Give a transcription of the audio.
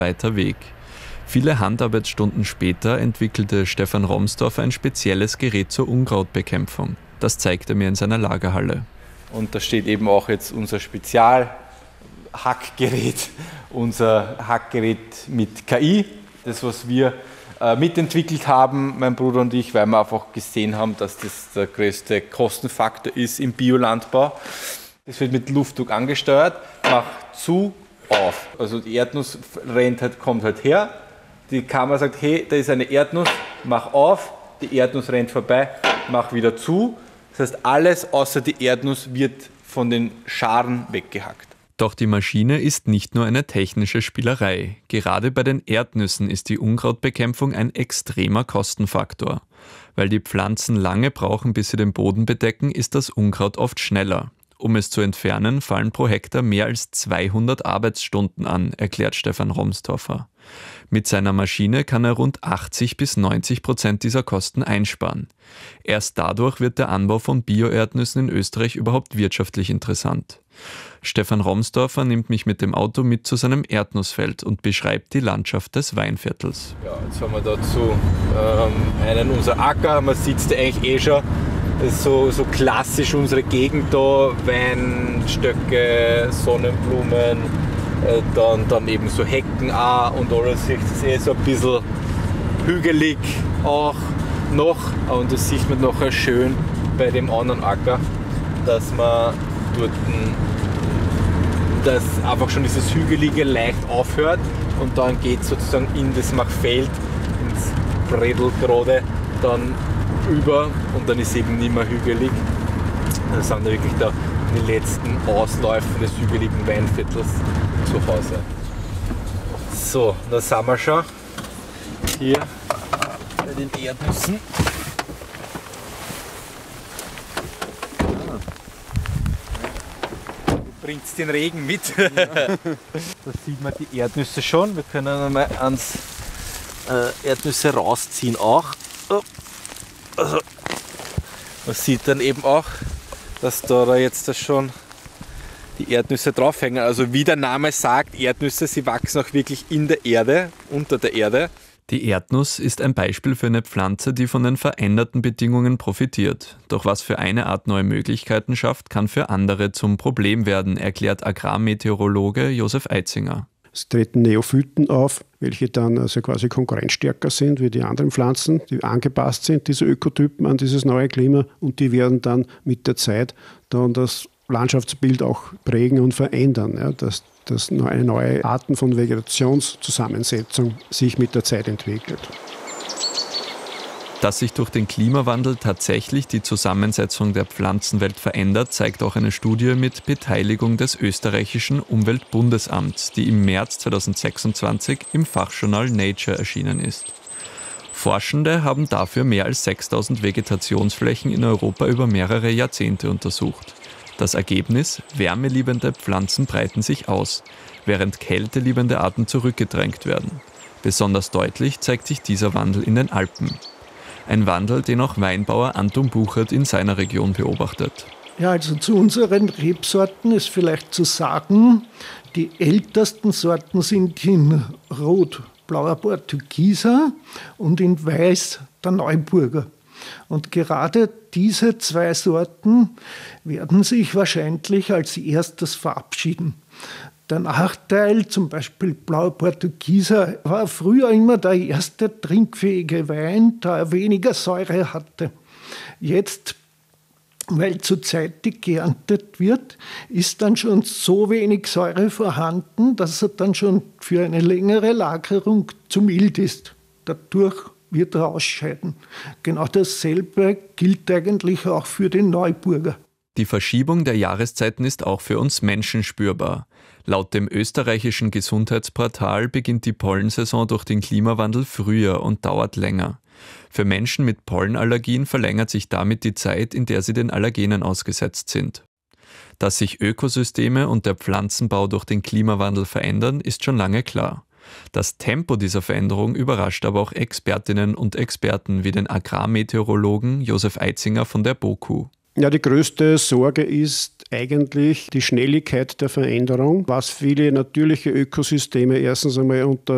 weiter Weg. Viele Handarbeitsstunden später entwickelte Stefan Romsdorfer ein spezielles Gerät zur Unkrautbekämpfung. Das zeigt er mir in seiner Lagerhalle. Und da steht eben auch jetzt unser Spezialhackgerät, unser Hackgerät mit KI. Das, was wir mitentwickelt haben, mein Bruder und ich, weil wir einfach gesehen haben, dass das der größte Kostenfaktor ist im Biolandbau. Das wird mit Luftdruck angesteuert, macht zu, auf. Also die Erdnuss kommt halt her, die Kamera sagt, hey, da ist eine Erdnuss, mach auf, die Erdnuss rennt vorbei, mach wieder zu. Das heißt, alles außer die Erdnuss wird von den Scharen weggehackt. Doch die Maschine ist nicht nur eine technische Spielerei. Gerade bei den Erdnüssen ist die Unkrautbekämpfung ein extremer Kostenfaktor. Weil die Pflanzen lange brauchen, bis sie den Boden bedecken, ist das Unkraut oft schneller. Um es zu entfernen, fallen pro Hektar mehr als 200 Arbeitsstunden an, erklärt Stefan Romsdorfer. Mit seiner Maschine kann er rund 80-90% dieser Kosten einsparen. Erst dadurch wird der Anbau von Bio-Erdnüssen in Österreich überhaupt wirtschaftlich interessant. Stefan Romsdorfer nimmt mich mit dem Auto mit zu seinem Erdnussfeld und beschreibt die Landschaft des Weinviertels. Ja, jetzt haben wir dazu einen unser Acker, man sieht es eigentlich schon. Das ist so klassisch unsere Gegend da, Weinstöcke, Sonnenblumen, dann eben so Hecken auch und alles. Das ist so ein bisschen hügelig auch noch. Und das sieht man nachher schön bei dem anderen Acker, dass man dort dass einfach schon dieses Hügelige leicht aufhört und dann geht sozusagen in das Machfeld, ins Bredelgrade dann über und dann ist eben nicht mehr hügelig. Das sind wirklich da die letzten Ausläufe des hügeligen Weinviertels zu Hause. So, da sind wir schon hier bei den Erdnüssen. Bringt den Regen mit. Ja. Da sieht man die Erdnüsse schon. Wir können einmal ans Erdnüsse rausziehen auch. Also, man sieht dann eben auch, dass da jetzt schon die Erdnüsse draufhängen. Also wie der Name sagt, Erdnüsse, sie wachsen auch wirklich in der Erde, unter der Erde. Die Erdnuss ist ein Beispiel für eine Pflanze, die von den veränderten Bedingungen profitiert. Doch was für eine Art neue Möglichkeiten schafft, kann für andere zum Problem werden, erklärt Agrarmeteorologe Josef Eitzinger. Es treten Neophyten auf, welche dann also quasi konkurrenzstärker sind wie die anderen Pflanzen, die angepasst sind, diese Ökotypen an dieses neue Klima, und die werden dann mit der Zeit dann das Landschaftsbild auch prägen und verändern, ja, dass eine neue Arten von Vegetationszusammensetzung sich mit der Zeit entwickelt. Dass sich durch den Klimawandel tatsächlich die Zusammensetzung der Pflanzenwelt verändert, zeigt auch eine Studie mit Beteiligung des österreichischen Umweltbundesamts, die im März 2026 im Fachjournal Nature erschienen ist. Forschende haben dafür mehr als 6000 Vegetationsflächen in Europa über mehrere Jahrzehnte untersucht. Das Ergebnis: wärmeliebende Pflanzen breiten sich aus, während kälteliebende Arten zurückgedrängt werden. Besonders deutlich zeigt sich dieser Wandel in den Alpen. Ein Wandel, den auch Weinbauer Anton Buchert in seiner Region beobachtet. Ja, also zu unseren Rebsorten ist vielleicht zu sagen, die ältesten Sorten sind in Rot Blauer Portugieser und in Weiß der Neuburger. Und gerade diese zwei Sorten werden sich wahrscheinlich als erstes verabschieden. Der Nachteil, zum Beispiel Blauer Portugieser, war früher immer der erste trinkfähige Wein, da er weniger Säure hatte. Jetzt, weil zurzeit geerntet wird, ist dann schon so wenig Säure vorhanden, dass er dann schon für eine längere Lagerung zu mild ist. Dadurch wird er ausscheiden. Genau dasselbe gilt eigentlich auch für den Neuburger. Die Verschiebung der Jahreszeiten ist auch für uns Menschen spürbar. Laut dem österreichischen Gesundheitsportal beginnt die Pollensaison durch den Klimawandel früher und dauert länger. Für Menschen mit Pollenallergien verlängert sich damit die Zeit, in der sie den Allergenen ausgesetzt sind. Dass sich Ökosysteme und der Pflanzenbau durch den Klimawandel verändern, ist schon lange klar. Das Tempo dieser Veränderung überrascht aber auch Expertinnen und Experten wie den Agrarmeteorologen Josef Eitzinger von der BOKU. Ja, die größte Sorge ist eigentlich die Schnelligkeit der Veränderung, was viele natürliche Ökosysteme erstens einmal unter